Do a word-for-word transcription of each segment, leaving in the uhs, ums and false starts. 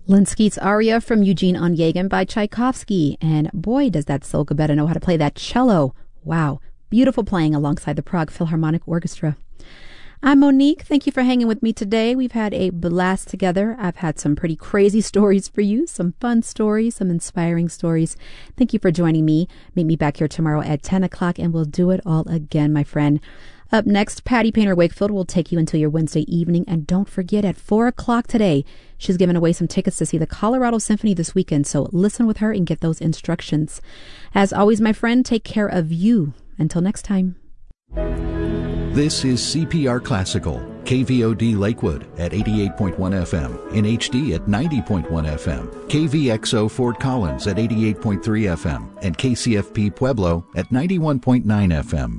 Linsky's aria from Eugene Onegin by Tchaikovsky. And boy, does that Sol Gabetta know how to play that cello. Wow, beautiful playing alongside the Prague Philharmonic Orchestra. I'm Monique. Thank you for hanging with me today. We've had a blast together. I've had some pretty crazy stories for you, some fun stories, some inspiring stories. Thank you for joining me. Meet me back here tomorrow at ten o'clock, and we'll do it all again, my friend. Up next, Patty Painter Wakefield will take you until your Wednesday evening. And don't forget, at four o'clock today, she's giving away some tickets to see the Colorado Symphony this weekend. So listen with her and get those instructions. As always, my friend, take care of you. Until next time. This is C P R Classical, K V O D Lakewood at eighty-eight point one F M, in H D at ninety point one F M, K V X O Fort Collins at eighty-eight point three F M, and K C F P Pueblo at ninety-one point nine F M.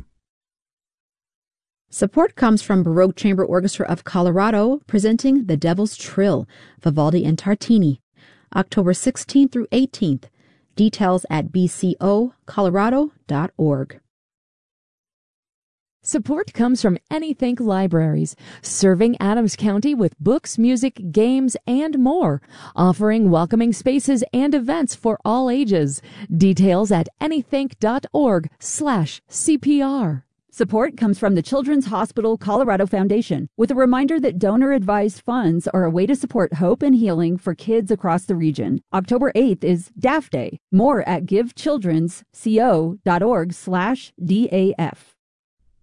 Support comes from Baroque Chamber Orchestra of Colorado, presenting The Devil's Trill, Vivaldi and Tartini, October sixteenth through eighteenth. Details at b c o colorado dot org. Support comes from Anythink Libraries, serving Adams County with books, music, games, and more, offering welcoming spaces and events for all ages. Details at anythink.org slash CPR. Support comes from the Children's Hospital Colorado Foundation, with a reminder that donor-advised funds are a way to support hope and healing for kids across the region. October eighth is D A F Day. More at givechildrensco.org slash DAF.